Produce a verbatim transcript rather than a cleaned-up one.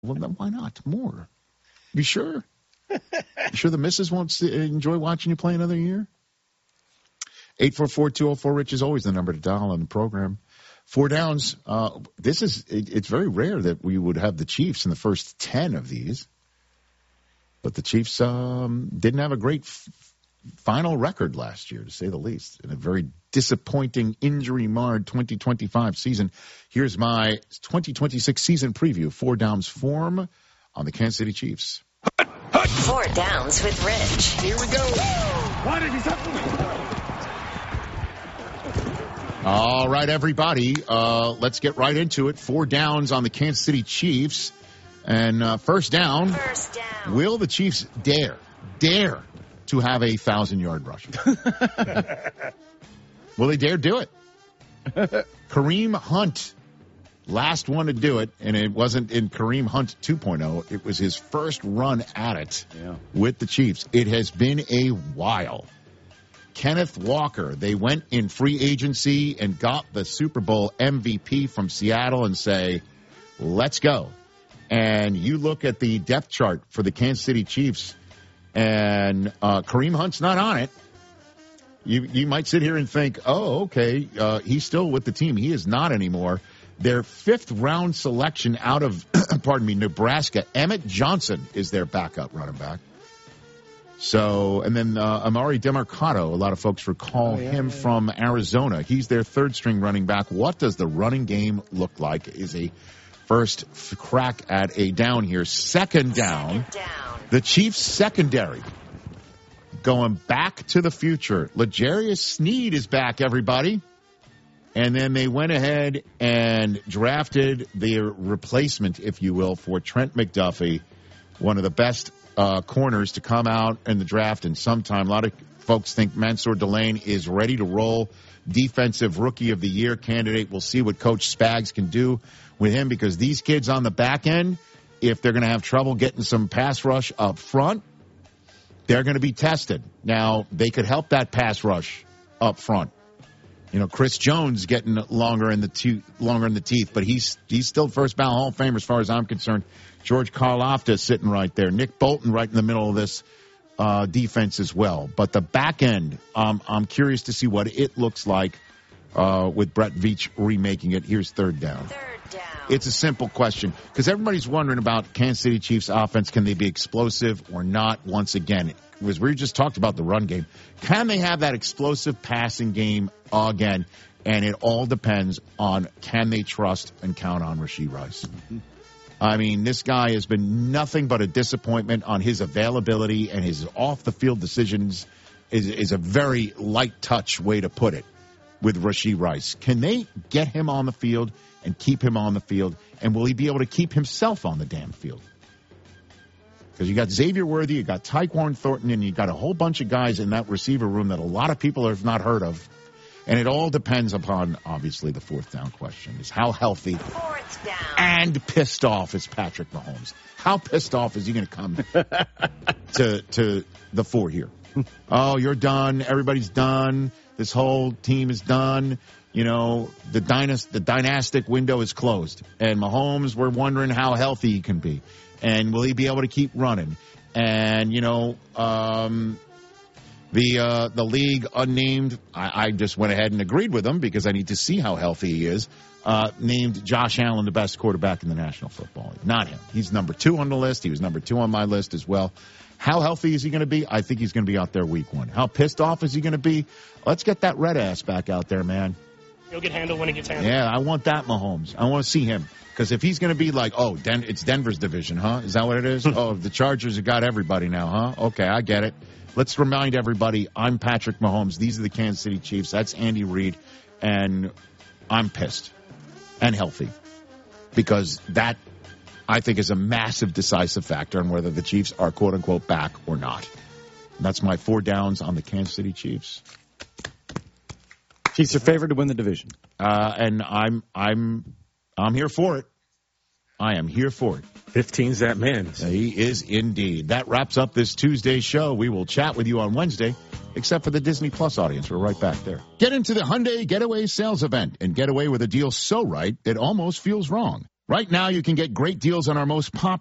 Well, then why not? More. Be sure. You sure the missus won't s- enjoy watching you play another year? eight four four, two oh four, RICH is always the number to dial on the program. Four downs. Uh, this is, it, it's very rare that we would have the Chiefs in the first ten of these. But the Chiefs um, didn't have a great f- final record last year, to say the least, in a very disappointing, injury-marred twenty twenty-five season. Here's my twenty twenty-six season preview. Four downs form on the Kansas City Chiefs. Four downs with Rich. Here we go. Why did you talk to me? All right, everybody, uh, let's get right into it. Four downs on the Kansas City Chiefs. And uh, first down, First down. will the Chiefs dare, dare to have a thousand-yard rush? Will they dare do it? Kareem Hunt, last one to do it, and it wasn't in Kareem Hunt two point oh. It was his first run at it Yeah. with the Chiefs. It has been a while. Kenneth Walker, they went in free agency and got the Super Bowl M V P from Seattle and say, let's go. And you look at the depth chart for the Kansas City Chiefs, and uh, Kareem Hunt's not on it. You you might sit here and think, oh, okay, uh, he's still with the team. He is not anymore. Their fifth round selection out of, pardon me, Nebraska, Emmett Johnson is their backup running back. So, and then uh, Amari Demercado, a lot of folks recall Oh, yeah, him yeah, yeah. from Arizona. He's their third string running back. What does the running game look like? Is a first f- crack at a down here. Second down. Second down. The Chiefs secondary going back to the future. L'Jarius Sneed is back, everybody. And then they went ahead and drafted their replacement, if you will, for Trent McDuffie, one of the best uh, corners to come out in the draft in some time. A lot of folks think Mansour Delane is ready to roll. Defensive Rookie of the Year candidate. We'll see what Coach Spags can do with him, because these kids on the back end, if they're going to have trouble getting some pass rush up front, they're going to be tested. Now, they could help that pass rush up front. You know, Chris Jones getting longer in the te- longer in the teeth, but he's he's still first ballot Hall of Famer as far as I'm concerned. George Karlaftis sitting right there. Nick Bolton right in the middle of this uh, defense as well. But the back end, um, I'm curious to see what it looks like uh, with Brett Veach remaking it. Here's third down. Third down. It's a simple question, because everybody's wondering about Kansas City Chiefs offense. Can they be explosive or not? Once again, was we just talked about the run game. Can they have that explosive passing game again? And it all depends on, can they trust and count on Rashee Rice? Mm-hmm. I mean, this guy has been nothing but a disappointment on his availability, and his off-the-field decisions is, is a very light touch way to put it with Rashee Rice. Can they get him on the field and keep him on the field, and will he be able to keep himself on the damn field? Because you got Xavier Worthy, you got Tyquan Thornton, and you got a whole bunch of guys in that receiver room that a lot of people have not heard of. And it all depends upon, obviously, the fourth down question is how healthy Fourth down. and pissed off is Patrick Mahomes. How pissed off is he going to come to to the four here? Oh, you're done. Everybody's done. This whole team is done. You know, the dynast- the dynastic window is closed. And Mahomes, we're wondering how healthy he can be. And will he be able to keep running? And, you know, um, the uh, the league unnamed, I, I just went ahead and agreed with them because I need to see how healthy he is, uh, named Josh Allen the best quarterback in the National Football League. Not him. He's number two on the list. He was number two on my list as well. How healthy is he going to be? I think he's going to be out there week one. How pissed off is he going to be? Let's get that red ass back out there, man. He'll get handled when he gets handled. Yeah, I want that Mahomes. I want to see him. Because if he's going to be like, oh, Den- it's Denver's division, huh? Is that what it is? Oh, the Chargers have got everybody now, huh? Okay, I get it. Let's remind everybody, I'm Patrick Mahomes. These are the Kansas City Chiefs. That's Andy Reid. And I'm pissed and healthy. Because that, I think, is a massive decisive factor on whether the Chiefs are, quote-unquote, back or not. And that's my four downs on the Kansas City Chiefs. Chiefs are favored to win the division. Uh, and I'm I'm I'm here for it. I am here for it. fifteen's that man. He is indeed. That wraps up this Tuesday show. We will chat with you on Wednesday, except for the Disney Plus audience. We're right back there. Get into the Hyundai Getaway sales event and get away with a deal so right it almost feels wrong. Right now, you can get great deals on our most popular